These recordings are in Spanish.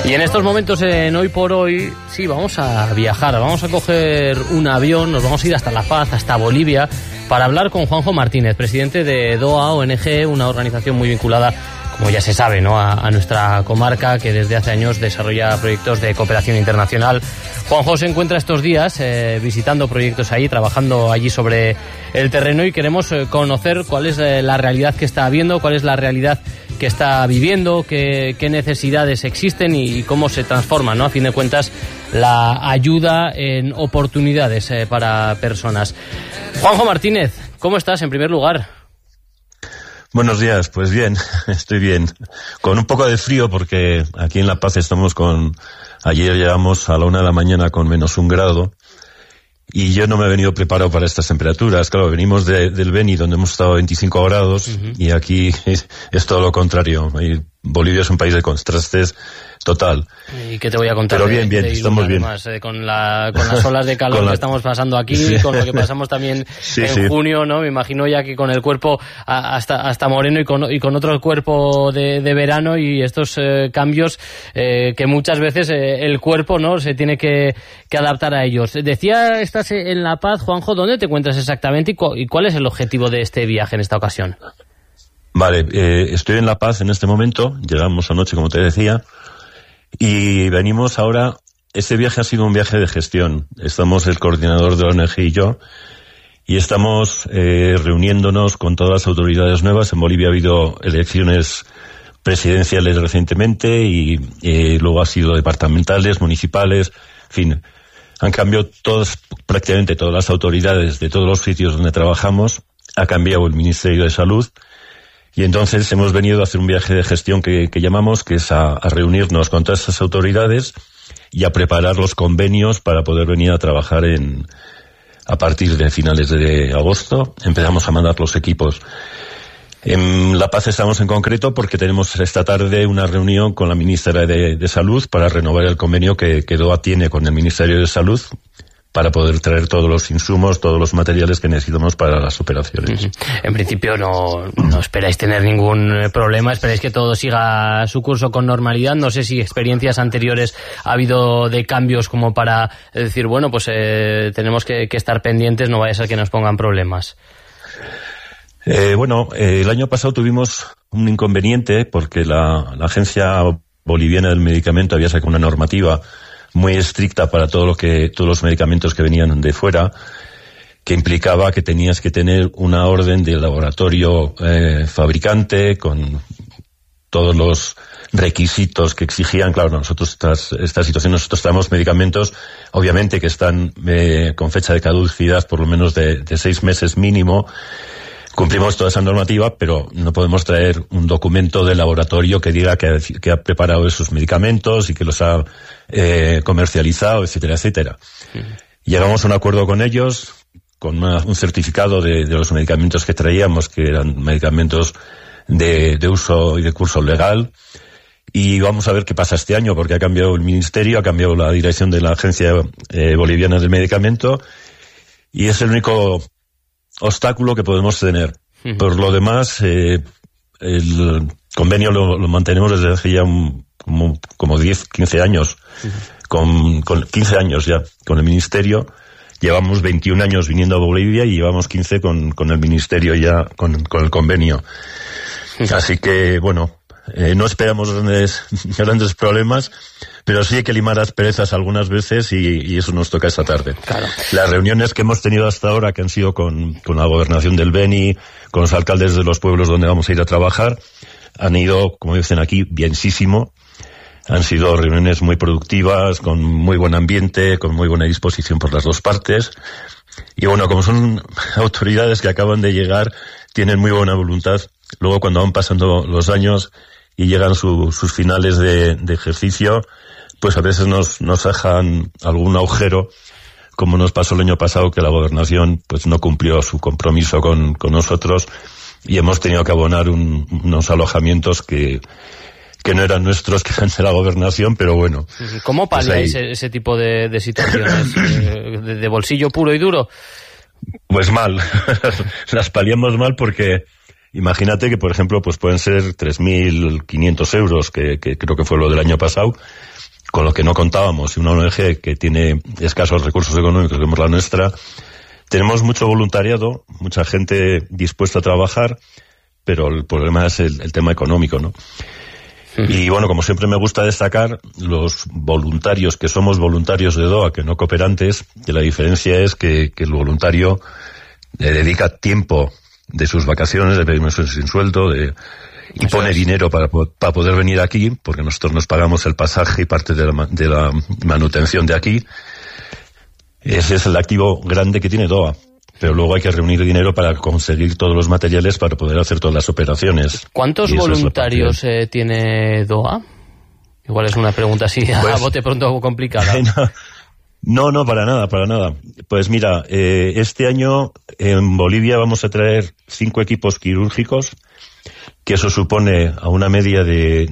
Y en estos momentos, en Hoy por Hoy, sí, vamos a viajar, vamos a coger un avión, nos vamos a ir hasta La Paz, hasta Bolivia, para hablar con Juanjo Martínez, presidente de DOA ONG, una organización muy vinculada, como ya se sabe, ¿no?, a nuestra comarca, que desde hace años desarrolla proyectos de cooperación internacional. Juanjo se encuentra estos días visitando proyectos allí, trabajando allí sobre el terreno, y queremos conocer cuál es la realidad que está viendo, cuál es la realidad que está viviendo, qué necesidades existen y cómo se transforma, ¿no?, a fin de cuentas, la ayuda en oportunidades para personas. Juanjo Martínez, ¿cómo estás, en primer lugar? Buenos días, pues bien, estoy bien. Con un poco de frío porque aquí en La Paz estamos ayer llegamos a la 1 de la mañana con -1 grado y yo no me he venido preparado para estas temperaturas. Claro, venimos del Beni, donde hemos estado a 25 grados y aquí es todo lo contrario. Bolivia es un país de contrastes total. ¿Y qué te voy a contar? Pero bien, estamos bien. Además, con las olas de calor que estamos pasando aquí, sí, con lo que pasamos también en junio, ¿no? Me imagino ya que con el cuerpo hasta moreno y con otro cuerpo de verano, y estos cambios que muchas veces el cuerpo, ¿no?, se tiene que adaptar a ellos. Decía, estás en La Paz, Juanjo, ¿dónde te encuentras exactamente y cuál es el objetivo de este viaje en esta ocasión? Vale, estoy en La Paz en este momento, llegamos anoche, como te decía, y venimos ahora. Este viaje ha sido un viaje de gestión. Estamos el coordinador de la ONG y yo, y estamos reuniéndonos con todas las autoridades nuevas. En Bolivia ha habido elecciones presidenciales recientemente y luego ha sido departamentales, municipales, en fin. Han cambiado prácticamente todas las autoridades de todos los sitios donde trabajamos. Ha cambiado el Ministerio de Salud. Y entonces hemos venido a hacer un viaje de gestión que llamamos, que es a reunirnos con todas esas autoridades y a preparar los convenios para poder venir a trabajar a partir de finales de agosto. Empezamos a mandar los equipos. En La Paz estamos en concreto porque tenemos esta tarde una reunión con la ministra de Salud para renovar el convenio que DOA tiene con el Ministerio de Salud, para poder traer todos los insumos, todos los materiales que necesitamos para las operaciones. En principio no esperáis tener ningún problema, esperáis que todo siga su curso con normalidad. No sé si experiencias anteriores ha habido de cambios como para decir, bueno, pues tenemos que estar pendientes, no vaya a ser que nos pongan problemas. El año pasado tuvimos un inconveniente porque la Agencia Boliviana del Medicamento había sacado una normativa muy estricta para todos los medicamentos que venían de fuera, que implicaba que tenías que tener una orden de laboratorio fabricante con todos los requisitos que exigían. Claro, nosotros esta situación, nosotros traemos medicamentos, obviamente, que están con fecha de caducidad por lo menos de 6 meses mínimo. Cumplimos toda esa normativa, pero no podemos traer un documento de laboratorio que diga que ha preparado esos medicamentos y que los ha comercializado, etcétera, etcétera. Llegamos a un acuerdo con ellos, con un certificado de los medicamentos que traíamos, que eran medicamentos de uso y de curso legal, y vamos a ver qué pasa este año, porque ha cambiado el ministerio, ha cambiado la dirección de la Agencia Boliviana del Medicamento, y es el único obstáculo que podemos tener. Por lo demás, el convenio lo mantenemos desde hace ya como 10, 15 años, con 15 años ya con el ministerio. Llevamos 21 años viniendo a Bolivia y llevamos 15 con el ministerio ya, con el convenio. Así que, bueno, no esperamos grandes problemas, pero sí hay que limar asperezas algunas veces y eso nos toca esta tarde. Claro. Las reuniones que hemos tenido hasta ahora, que han sido con la gobernación del Beni, con los alcaldes de los pueblos donde vamos a ir a trabajar, han ido, como dicen aquí, bienísimo. Han sido reuniones muy productivas, con muy buen ambiente, con muy buena disposición por las dos partes. Y bueno, como son autoridades que acaban de llegar, tienen muy buena voluntad. Luego, cuando van pasando los años y llegan sus finales de ejercicio, pues a veces nos dejan algún agujero, como nos pasó el año pasado, que la gobernación pues no cumplió su compromiso con nosotros y hemos tenido que abonar unos alojamientos que no eran nuestros, que eran de la gobernación, pero bueno. ¿Cómo paliáis ese tipo de situaciones? ¿De bolsillo puro y duro? Pues mal. Las paliamos mal porque imagínate que, por ejemplo, pues pueden ser 3.500 euros, que creo que fue lo del año pasado, con lo que no contábamos. Y una ONG que tiene escasos recursos económicos como la nuestra, tenemos mucho voluntariado, mucha gente dispuesta a trabajar, pero el problema es el tema económico, ¿no? Y bueno, como siempre me gusta destacar, los voluntarios, que somos voluntarios de DOA, que no cooperantes, que la diferencia es que el voluntario dedica tiempo de sus vacaciones, de meses sin sueldo, y pone dinero para poder venir aquí, porque nosotros nos pagamos el pasaje y parte de la manutención de aquí. Ese es el activo grande que tiene DOA. Pero luego hay que reunir dinero para conseguir todos los materiales para poder hacer todas las operaciones. ¿Cuántos voluntarios tiene DOA? Igual es una pregunta así a bote pronto complicada. No, para nada. Pues mira, este año en Bolivia vamos a traer 5 equipos quirúrgicos, que eso supone a una media de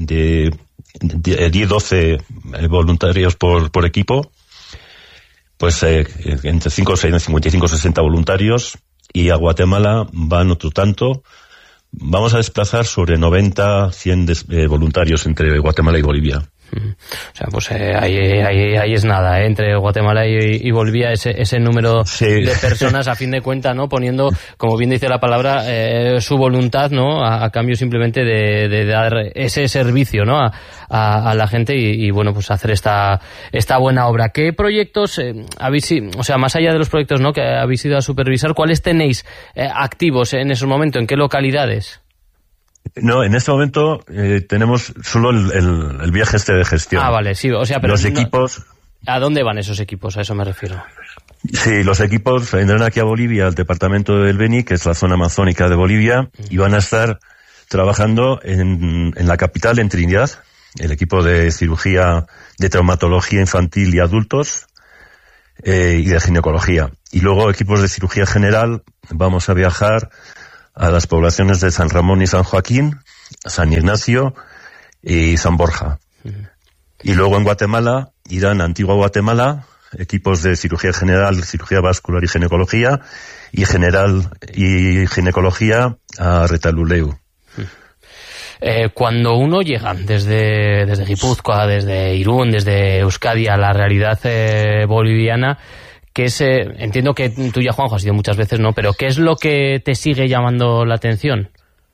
10-12 voluntarios por equipo. Pues entre 55-60 voluntarios, y a Guatemala van otro tanto. Vamos a desplazar sobre 90-100 voluntarios entre Guatemala y Bolivia. O sea, pues ahí es nada, entre Guatemala y Bolivia ese número de personas, a fin de cuentas, ¿no? Poniendo, como bien dice la palabra, su voluntad, ¿no? A cambio simplemente de dar ese servicio, ¿no? A la gente y bueno, pues hacer esta buena obra. ¿Qué proyectos o sea, más allá de los proyectos, ¿no? Que habéis ido a supervisar, ¿cuáles tenéis activos en esos momentos? ¿En qué localidades? No, en este momento tenemos solo el viaje de gestión. Ah, vale, sí, o sea, pero los equipos... ¿A dónde van esos equipos? A eso me refiero. Sí, los equipos vendrán aquí a Bolivia, al departamento del Beni, que es la zona amazónica de Bolivia, y van a estar trabajando en la capital, en Trinidad, el equipo de cirugía de traumatología infantil y adultos, y de ginecología. Y luego equipos de cirugía general, vamos a viajar a las poblaciones de San Ramón y San Joaquín, San Ignacio y San Borja. Y luego en Guatemala irán a Antigua Guatemala, equipos de cirugía general, cirugía vascular y ginecología, y ginecología a Retaluleu. Cuando uno llega desde Guipúzcoa, desde Irún, desde Euskadi a la realidad boliviana, que es, entiendo que tú ya, Juanjo, has ido muchas veces, ¿no? Pero ¿qué es lo que te sigue llamando la atención?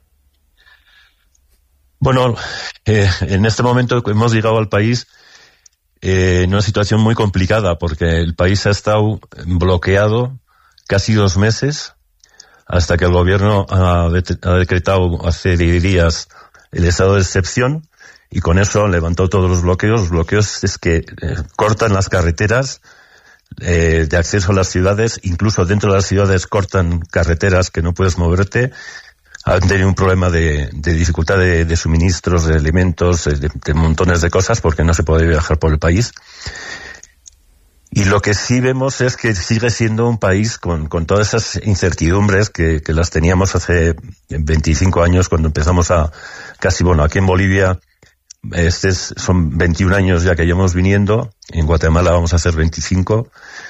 Bueno, en este momento hemos llegado al país en una situación muy complicada, porque el país ha estado bloqueado casi 2 meses, hasta que el gobierno ha decretado hace 10 días el estado de excepción, y con eso levantó todos los bloqueos. Los bloqueos es que cortan las carreteras de acceso a las ciudades, incluso dentro de las ciudades cortan carreteras que no puedes moverte. Han tenido un problema de dificultad de suministros, de alimentos, de montones de cosas, porque no se puede viajar por el país. Y lo que sí vemos es que sigue siendo un país con todas esas incertidumbres que las teníamos hace 25 años, cuando empezamos aquí en Bolivia, son 21 años ya que llevamos viniendo. En Guatemala vamos a hacer 25.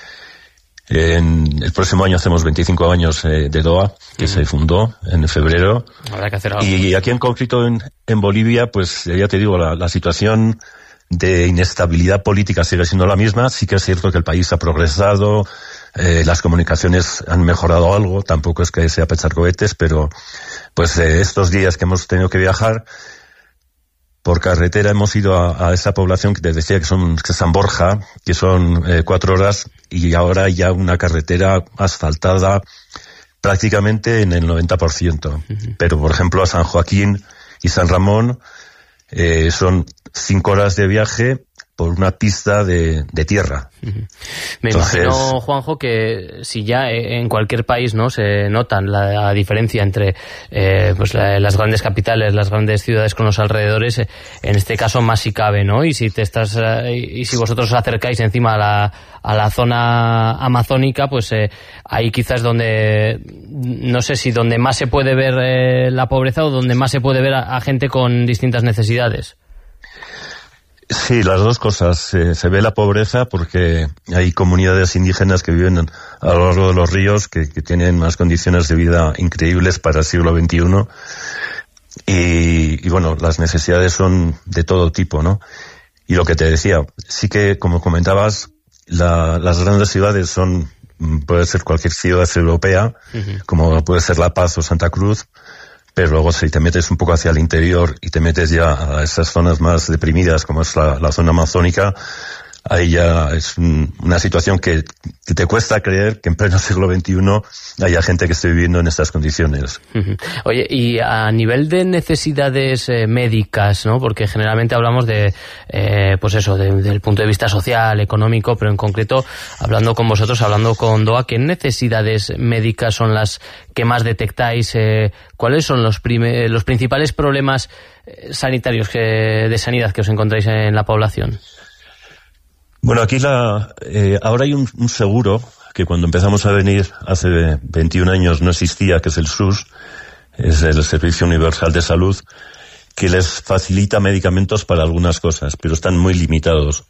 En el próximo año hacemos 25 años de DOA, que se fundó en febrero. Habrá que hacer algo. Y aquí en concreto en Bolivia, pues ya te digo, la situación de inestabilidad política sigue siendo la misma. Sí que es cierto que el país ha progresado, las comunicaciones han mejorado algo, tampoco es que sea pechar cohetes, pero pues estos días que hemos tenido que viajar por carretera hemos ido a esa población que te decía que es San Borja, que son 4 horas, y ahora ya una carretera asfaltada prácticamente en el 90%. Pero, por ejemplo, a San Joaquín y San Ramón son 5 horas de viaje por una pista de tierra. Me imagino, Juanjo, que si ya en cualquier país, ¿no?, se notan la diferencia entre las grandes capitales, las grandes ciudades con los alrededores, en este caso más si cabe, ¿no? Y si vosotros os acercáis encima a la zona amazónica, pues ahí quizás donde, no sé si donde más se puede ver la pobreza, o donde más se puede ver a gente con distintas necesidades. Sí, las dos cosas. Se ve la pobreza porque hay comunidades indígenas que viven a lo largo de los ríos que tienen unas condiciones de vida increíbles para el siglo XXI y bueno, las necesidades son de todo tipo, ¿no? Y lo que te decía, sí que, como comentabas, las grandes ciudades puede ser cualquier ciudad europea, como puede ser La Paz o Santa Cruz, pero luego si te metes un poco hacia el interior y te metes ya a esas zonas más deprimidas, como es la zona amazónica, ahí ya es una situación que te cuesta creer que en pleno siglo XXI haya gente que esté viviendo en estas condiciones. Oye, y a nivel de necesidades médicas, ¿no? Porque generalmente hablamos pues eso, del punto de vista social, económico, pero en concreto, hablando con vosotros, hablando con DOA, ¿qué necesidades médicas son las que más detectáis? ¿Cuáles son los principales problemas sanitarios de sanidad que os encontráis en la población? Bueno, aquí ahora hay un seguro que cuando empezamos a venir hace 21 años no existía, que es el SUS, es el Servicio Universal de Salud, que les facilita medicamentos para algunas cosas, pero están muy limitados.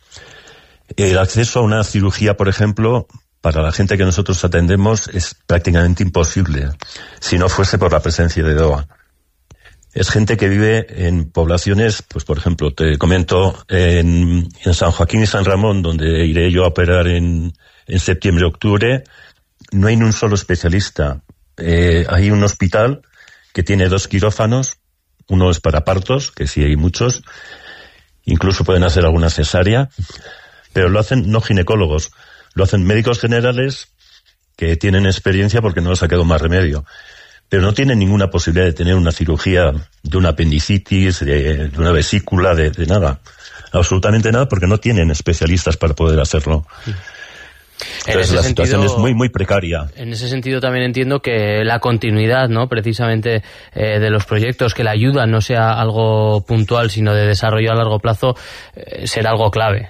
El acceso a una cirugía, por ejemplo, para la gente que nosotros atendemos es prácticamente imposible, si no fuese por la presencia de DOA. Es gente que vive en poblaciones, pues por ejemplo, te comento, en San Joaquín y San Ramón, donde iré yo a operar en septiembre-octubre, no hay ni un solo especialista. Hay un hospital que tiene 2 quirófanos, uno es para partos, que sí hay muchos, incluso pueden hacer alguna cesárea, pero lo hacen no ginecólogos, lo hacen médicos generales que tienen experiencia porque no les ha quedado más remedio. Pero no tienen ninguna posibilidad de tener una cirugía de una apendicitis, de una vesícula, de nada. Absolutamente nada, porque no tienen especialistas para poder hacerlo. Entonces la situación es muy, muy precaria. En ese sentido también entiendo que la continuidad, ¿no?, precisamente de los proyectos, que la ayuda no sea algo puntual, sino de desarrollo a largo plazo, será algo clave.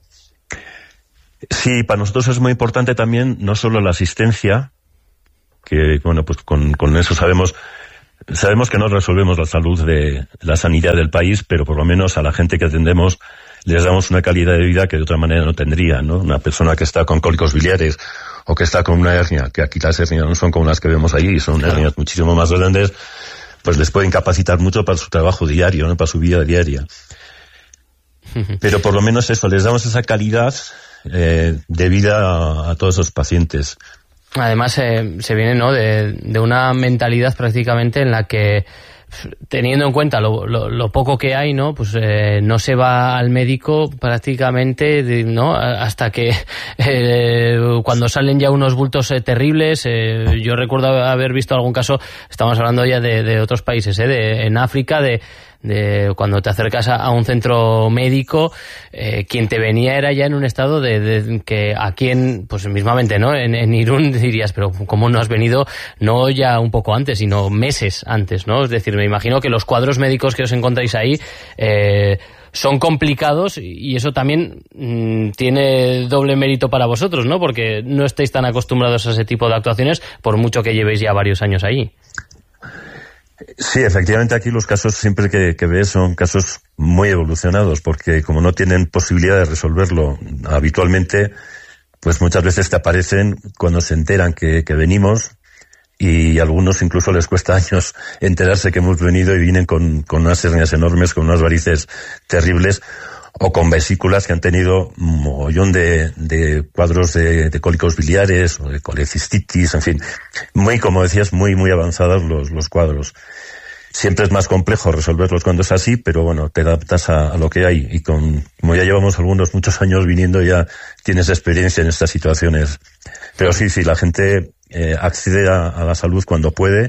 Sí, para nosotros es muy importante también no solo la asistencia, que bueno, pues con eso sabemos que no resolvemos la salud de la sanidad del país, pero por lo menos a la gente que atendemos les damos una calidad de vida que de otra manera no tendría, ¿no? Una persona que está con cólicos biliares o que está con una hernia, que aquí las hernias no son como las que vemos allí, son hernias muchísimo más grandes, pues les puede incapacitar mucho para su trabajo diario, ¿no?, para su vida diaria. Pero por lo menos eso, les damos esa calidad de vida a todos esos pacientes. Además, se viene, ¿no?, de una mentalidad prácticamente en la que, teniendo en cuenta lo poco que hay, ¿no?, pues no se va al médico prácticamente, ¿no?, hasta que cuando salen ya unos bultos terribles. Yo recuerdo haber visto algún caso, estamos hablando ya de otros países, en África, de cuando te acercas a un centro médico, quien te venía era ya en un estado de que aquí pues mismamente, ¿no?, en Irún dirías, pero ¿cómo no has venido no ya un poco antes, sino meses antes, ¿no? Es decir, me imagino que los cuadros médicos que os encontráis ahí son complicados, y eso también tiene doble mérito para vosotros, ¿no?, porque no estáis tan acostumbrados a ese tipo de actuaciones, por mucho que llevéis ya varios años ahí. Sí, efectivamente aquí los casos siempre que ves son casos muy evolucionados, porque como no tienen posibilidad de resolverlo habitualmente, pues muchas veces te aparecen cuando se enteran que venimos, y a algunos incluso les cuesta años enterarse que hemos venido y vienen con unas hernias enormes, con unas varices terribles, o con vesículas que han tenido un mogollón de cuadros de cólicos biliares o de colecistitis, en fin, muy, como decías, muy, muy avanzados los cuadros. Siempre es más complejo resolverlos cuando es así, pero bueno, te adaptas a lo que hay, y como ya llevamos muchos años viniendo, ya tienes experiencia en estas situaciones. Pero sí, la gente accede a la salud cuando puede.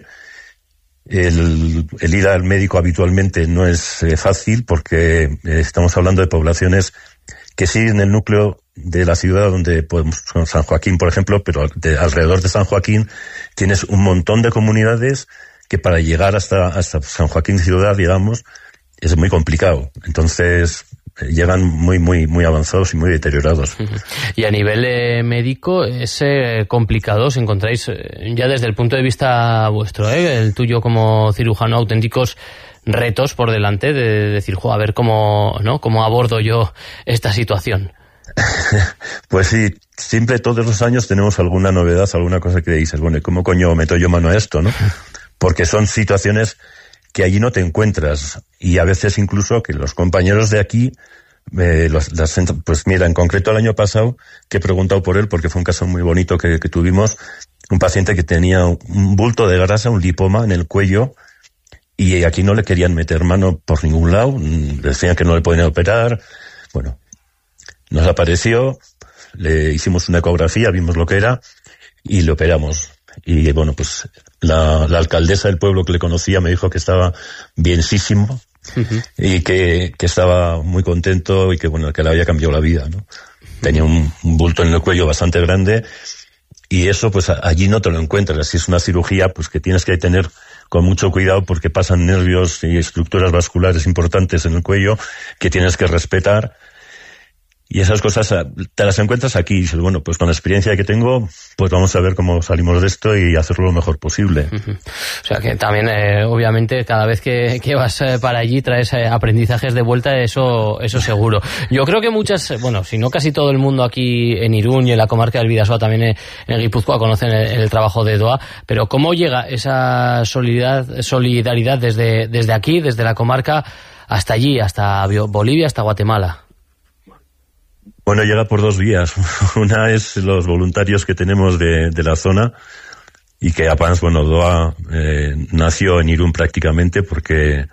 El ir al médico habitualmente no es fácil, porque estamos hablando de poblaciones que sí en el núcleo de la ciudad, donde podemos, San Joaquín, por ejemplo, pero alrededor de San Joaquín tienes un montón de comunidades que para llegar hasta San Joaquín ciudad, digamos, es muy complicado. Entonces llegan muy, muy, muy avanzados y muy deteriorados. Y a nivel médico es complicado. ¿Os encontráis ya desde el punto de vista vuestro, el tuyo como cirujano, auténticos retos por delante de decir, a ver cómo abordo yo esta situación. Pues sí, siempre todos los años tenemos alguna novedad, alguna cosa que dices, bueno, ¿cómo coño meto yo mano a esto, no? Porque son situaciones que allí no te encuentras, y a veces incluso que los compañeros de aquí, pues mira, en concreto el año pasado, que he preguntado por él, porque fue un caso muy bonito que tuvimos, un paciente que tenía un bulto de grasa, un lipoma en el cuello, y aquí no le querían meter mano por ningún lado, decían que no le podían operar. Bueno, nos apareció, le hicimos una ecografía, vimos lo que era y le operamos. Y bueno, pues la alcaldesa del pueblo que le conocía me dijo que estaba bienísimo y que estaba muy contento y que bueno, que le había cambiado la vida, ¿no? Tenía un bulto en el cuello bastante grande y eso pues allí no te lo encuentras. Así es una cirugía pues que tienes que tener con mucho cuidado porque pasan nervios y estructuras vasculares importantes en el cuello que tienes que respetar. Y esas cosas te las encuentras aquí y dices, bueno, pues con la experiencia que tengo, pues vamos a ver cómo salimos de esto y hacerlo lo mejor posible. O sea que también, obviamente, cada vez que vas para allí traes aprendizajes de vuelta, eso seguro. Yo creo que bueno, si no casi todo el mundo aquí en Irún y en la comarca del Bidasoa, también en Guipúzcoa, conocen el trabajo de DOA, pero ¿cómo llega esa solidaridad desde aquí, desde la comarca, hasta allí, hasta Bolivia, hasta Guatemala? Bueno, llega por dos vías. Una es los voluntarios que tenemos de la zona y que además, bueno, DOA nació en Irún prácticamente porque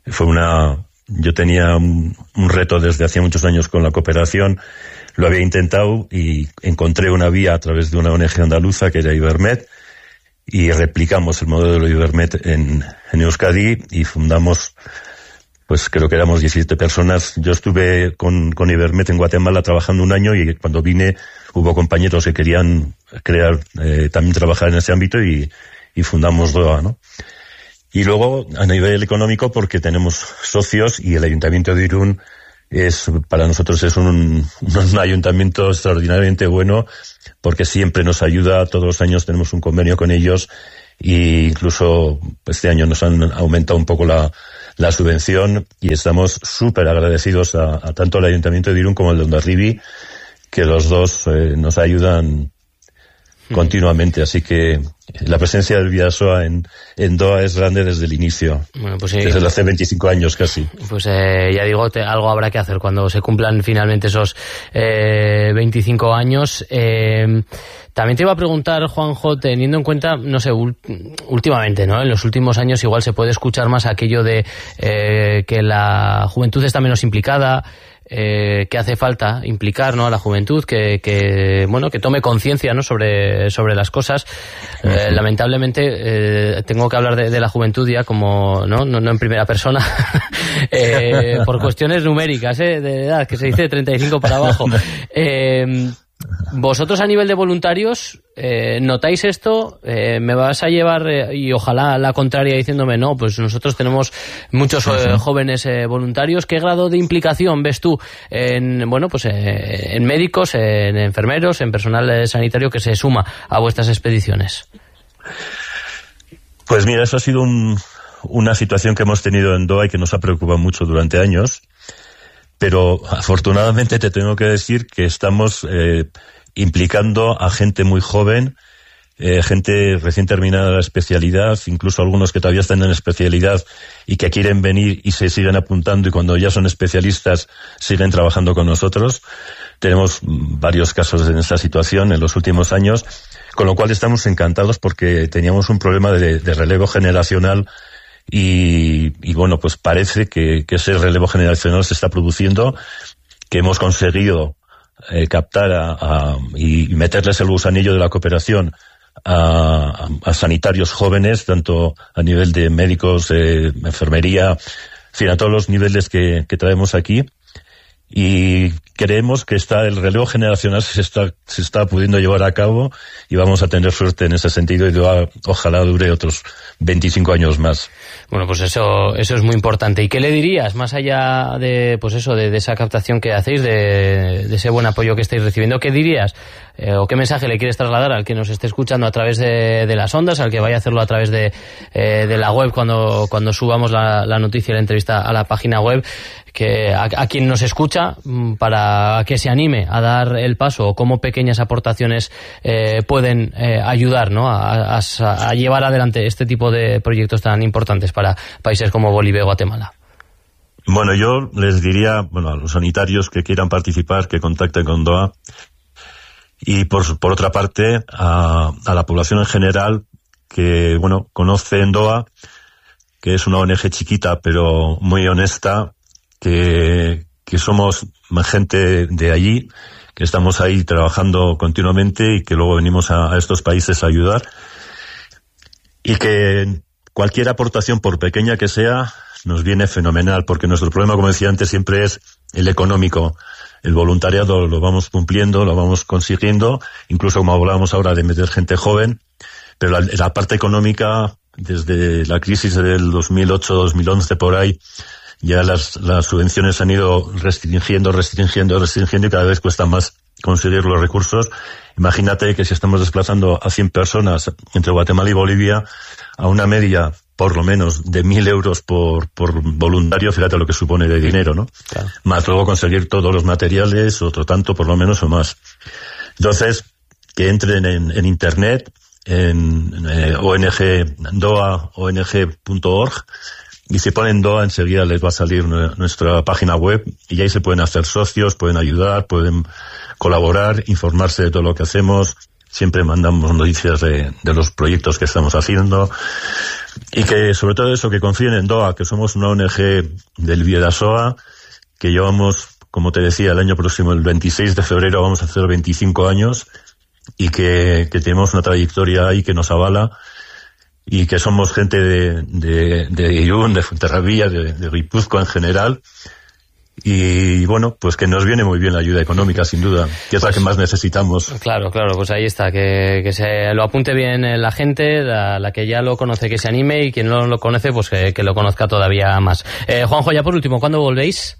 yo tenía un reto desde hace muchos años con la cooperación, lo había intentado y encontré una vía a través de una ONG andaluza que era Ibermed y replicamos el modelo de Ibermed en Euskadi y fundamos, pues creo que éramos 17 personas. Yo estuve con Ibermed en Guatemala trabajando un año y cuando vine hubo compañeros que querían también trabajar en ese ámbito y fundamos DOA, ¿no? Y luego a nivel económico porque tenemos socios y el Ayuntamiento de Irún para nosotros es un ayuntamiento extraordinariamente bueno porque siempre nos ayuda, todos los años tenemos un convenio con ellos e incluso este año nos han aumentado un poco la subvención y estamos súper agradecidos a tanto el Ayuntamiento de Irún como el de Hondarribia, que los dos nos ayudan continuamente, así que la presencia del Bidasoa en DOA es grande desde el inicio, bueno, pues, desde hace 25 años casi. Pues ya digo, algo habrá que hacer cuando se cumplan finalmente esos 25 años. También te iba a preguntar, Juanjo, teniendo en cuenta, no sé, últimamente, ¿no? En los últimos años igual se puede escuchar más aquello de que la juventud está menos implicada, que hace falta implicar, ¿no?, a la juventud, que tome conciencia, ¿no?, sobre las cosas. Lamentablemente tengo que hablar de la juventud ya como no en primera persona por cuestiones numéricas, de edad, que se dice de 35 para abajo. Vosotros a nivel de voluntarios ¿notáis esto? ¿Me vas a llevar y ojalá la contraria diciéndome no? Pues nosotros tenemos muchos jóvenes voluntarios. ¿Qué grado de implicación ves tú en médicos, en enfermeros, en personal sanitario que se suma a vuestras expediciones? Pues mira, eso ha sido una situación que hemos tenido en DOA y que nos ha preocupado mucho durante años. Pero afortunadamente te tengo que decir que estamos implicando a gente muy joven, gente recién terminada la especialidad, incluso algunos que todavía están en especialidad y que quieren venir y se siguen apuntando y cuando ya son especialistas siguen trabajando con nosotros. Tenemos varios casos en esta situación en los últimos años, con lo cual estamos encantados porque teníamos un problema de relevo generacional. Y bueno, pues parece que ese relevo generacional se está produciendo, que hemos conseguido captar y meterles el gusanillo de la cooperación a sanitarios jóvenes, tanto a nivel de médicos, enfermería, en fin, a todos los niveles que traemos aquí, y creemos que el relevo generacional se está pudiendo llevar a cabo y vamos a tener suerte en ese sentido y ojalá dure otros 25 años más. Bueno, pues eso es muy importante. ¿Y qué le dirías, más allá de, pues eso, de esa captación que hacéis, de ese buen apoyo que estáis recibiendo? ¿Qué dirías o qué mensaje le quieres trasladar al que nos esté escuchando a través de las ondas, al que vaya a hacerlo a través de la web cuando subamos la noticia y la entrevista a la página web, que a quien nos escucha, para que se anime a dar el paso, o cómo pequeñas aportaciones pueden ayudar, ¿no?, a llevar adelante este tipo de proyectos tan importantes para países como Bolivia y Guatemala? Bueno, yo les diría, a los sanitarios que quieran participar, que contacten con DOA, y por otra parte a la población en general que, conoce en DOA, que es una ONG chiquita pero muy honesta, que somos gente de allí, que estamos ahí trabajando continuamente y que luego venimos a estos países a ayudar, y que cualquier aportación, por pequeña que sea, nos viene fenomenal, porque nuestro problema, como decía antes, siempre es el económico. El voluntariado lo vamos cumpliendo, lo vamos consiguiendo, incluso como hablábamos ahora de meter gente joven, pero la parte económica, desde la crisis del 2008-2011 por ahí, ya las subvenciones han ido restringiendo y cada vez cuesta más conseguir los recursos. Imagínate que si estamos desplazando a 100 personas entre Guatemala y Bolivia, a una media por lo menos de 1.000 euros por voluntario, fíjate lo que supone de dinero, ¿no? Claro. Más luego conseguir todos los materiales, otro tanto por lo menos o más. Entonces, que entren en internet, en ong.org, y si ponen DOA enseguida les va a salir nuestra página web, y ahí se pueden hacer socios, pueden ayudar, pueden colaborar, informarse de todo lo que hacemos. Siempre mandamos noticias de los proyectos que estamos haciendo, y que sobre todo eso, que confíen en DOA, que somos una ONG del Vidasoa, que llevamos, como te decía, el año próximo, el 26 de febrero, vamos a hacer 25 años, y que tenemos una trayectoria ahí que nos avala, y que somos gente de Irún, de Fuenterrabía, de Guipúzcoa en general, y pues que nos viene muy bien la ayuda económica, sin duda, que es la que más necesitamos. Claro, pues ahí está, que se lo apunte bien la gente, la que ya lo conoce, que se anime, y quien no lo conoce, pues que lo conozca todavía más. Juanjo, ya por último, ¿cuándo volvéis?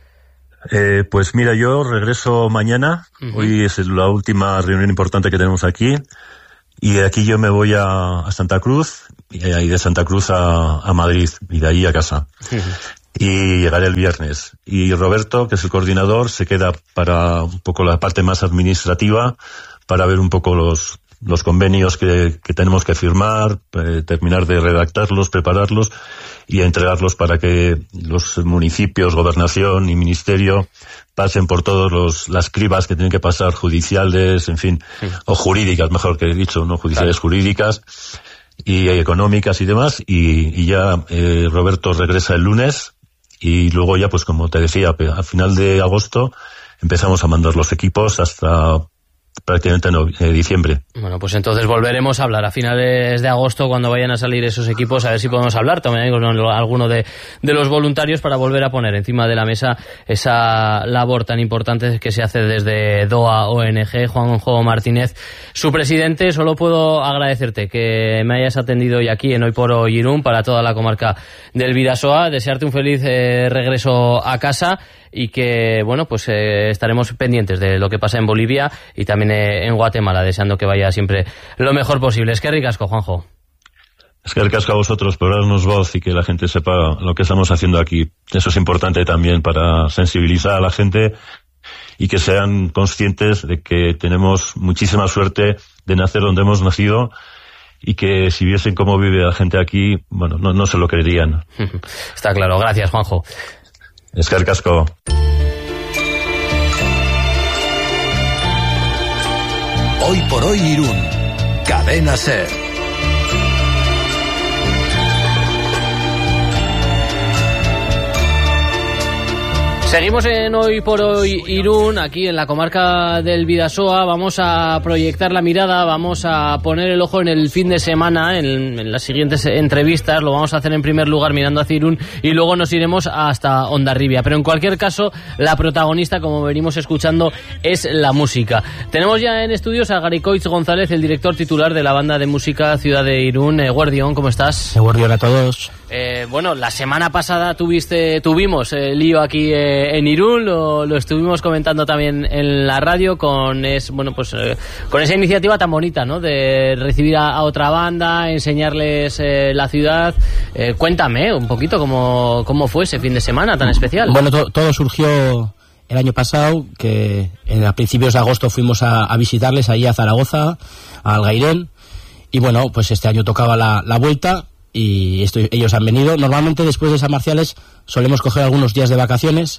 Pues mira, yo regreso mañana. Uh-huh. Hoy es la última reunión importante que tenemos aquí, y de aquí yo me voy a Santa Cruz, y de Santa Cruz a Madrid, y de ahí a casa. Uh-huh. Y llegaré el viernes. Y Roberto, que es el coordinador, se queda para un poco la parte más administrativa, para ver un poco los convenios que tenemos que firmar, terminar de redactarlos, prepararlos y entregarlos para que los municipios, gobernación y ministerio pasen por todos las cribas que tienen que pasar, judiciales, en fin, sí, o jurídicas, mejor que he dicho, no judiciales, claro, jurídicas y económicas y demás. Y ya Roberto regresa el lunes. Y luego ya, pues como te decía, a final de agosto empezamos a mandar los equipos hasta prácticamente diciembre. Bueno, pues entonces volveremos a hablar a finales de agosto, cuando vayan a salir esos equipos, a ver si podemos hablar también con alguno de los voluntarios, para volver a poner encima de la mesa esa labor tan importante que se hace desde DOA ONG. Juanjo Martínez, su presidente, solo puedo agradecerte que me hayas atendido hoy aquí en Hoy por Hoy Irún, para toda la comarca del Bidasoa, desearte un feliz regreso a casa, y que, pues estaremos pendientes de lo que pasa en Bolivia y también en Guatemala, deseando que vaya siempre lo mejor posible. Es que ricasco, Juanjo. Es que ricasco a vosotros por darnos voz y que la gente sepa lo que estamos haciendo aquí. Eso es importante también para sensibilizar a la gente y que sean conscientes de que tenemos muchísima suerte de nacer donde hemos nacido, y que si viesen cómo vive la gente aquí, no se lo creerían. Está claro. Gracias, Juanjo. Es que ricasco. Hoy por Hoy Irún, Cadena SER. Seguimos en Hoy por Hoy Irún, aquí en la comarca del Bidasoa. Vamos a proyectar la mirada, vamos a poner el ojo en el fin de semana, en las siguientes entrevistas. Lo vamos a hacer en primer lugar mirando hacia Irún y luego nos iremos hasta Hondarribia. Pero en cualquier caso, la protagonista, como venimos escuchando, es la música. Tenemos ya en estudios a Garicoitz González, el director titular de la banda de música Ciudad de Irún. Guardión, ¿cómo estás? Guardión a todos. Bueno, la semana pasada tuvimos lío aquí en Irún, lo estuvimos comentando también en la radio con esa iniciativa tan bonita, ¿no? De recibir a otra banda, enseñarles la ciudad. Cuéntame un poquito cómo fue ese fin de semana tan especial. Bueno, todo surgió el año pasado, que a principios de agosto fuimos a visitarles ahí a Zaragoza, a Algairén, y bueno, pues este año tocaba la vuelta. Y ellos han venido. Normalmente después de San Marciales solemos coger algunos días de vacaciones,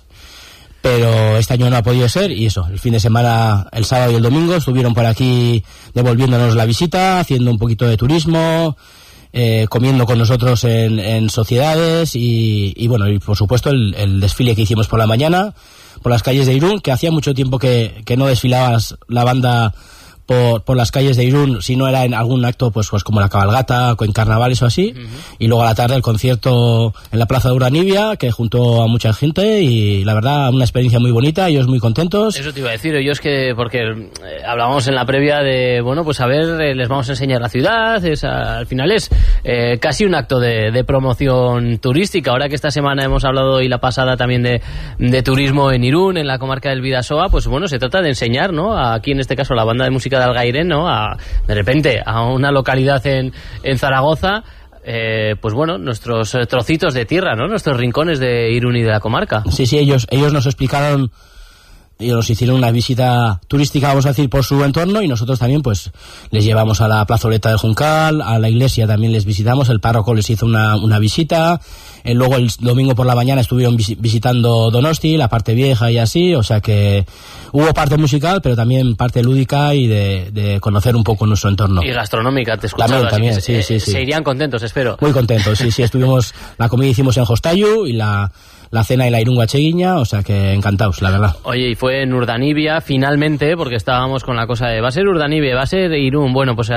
pero este año no ha podido ser, y eso, el fin de semana, el sábado y el domingo, estuvieron por aquí devolviéndonos la visita, haciendo un poquito de turismo, comiendo con nosotros en sociedades, y bueno, y por supuesto el desfile que hicimos por la mañana por las calles de Irún, que hacía mucho tiempo que no desfilaba la banda por las calles de Irún, si no era en algún acto pues como la cabalgata o en carnavales o así. Y luego a la tarde el concierto en la plaza de Urdanibia, que juntó a mucha gente, y la verdad una experiencia muy bonita, ellos muy contentos. Eso te iba a decir, ellos porque hablábamos en la previa de, bueno, pues a ver, les vamos a enseñar la ciudad, al final es casi un acto de promoción turística. Ahora que esta semana hemos hablado, y la pasada también, de turismo en Irún, en la comarca del Bidasoa, pues bueno, se trata de enseñar, ¿no? Aquí en este caso la banda de música de Algairén, ¿no? De repente a una localidad en Zaragoza, pues bueno, nuestros trocitos de tierra, ¿no? Nuestros rincones de Irún y de la comarca. Sí, ellos nos explicaron y nos hicieron una visita turística, vamos a decir, por su entorno, y nosotros también pues les llevamos a la plazoleta del Juncal, a la iglesia también les visitamos, el párroco les hizo una visita, luego el domingo por la mañana estuvieron visitando Donosti, la parte vieja y así, o sea que hubo parte musical, pero también parte lúdica y de conocer un poco nuestro entorno. Y gastronómica, te he escuchado. También, sí. Se irían contentos, espero. Muy contentos, sí, estuvimos, la comida hicimos en Jostayu y la cena en la Irún Guacheguiña, o sea que encantados, la verdad. Oye, y fue en Urdanibia, finalmente, porque estábamos con la cosa de, ¿va a ser Urdanibia, va a ser Irún? Bueno, pues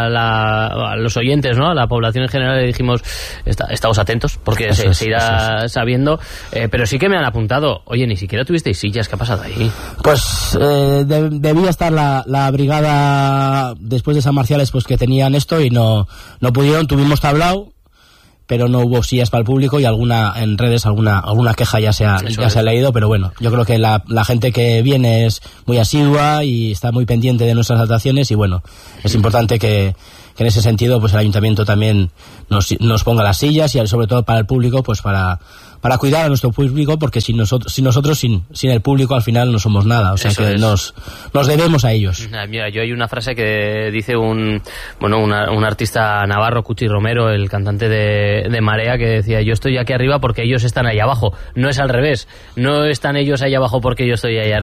a los oyentes, ¿no? A la población en general le dijimos, estamos atentos, porque se irá sabiendo, pero sí que me han apuntado, oye, ni siquiera tuvisteis sillas, ¿qué ha pasado ahí? Pues debía estar la brigada después de San Marciales, pues que tenían esto y no pudieron, tuvimos tablao, pero no hubo sillas para el público, y en redes alguna queja ya se ha leído, pero bueno, yo creo que la gente que viene es muy asidua y está muy pendiente de nuestras actuaciones, y bueno, es importante que en ese sentido pues el ayuntamiento también nos ponga las sillas, y sobre todo para el público, pues para cuidar a nuestro público, porque sin nosotros sin el público al final no somos nada, o sea eso que nos debemos a ellos. Mira, yo hay una frase que dice un artista navarro, Cuchi Romero, el cantante de Marea, que decía, yo estoy aquí arriba porque ellos están ahí abajo, no es al revés, no están ellos ahí abajo porque yo estoy ahí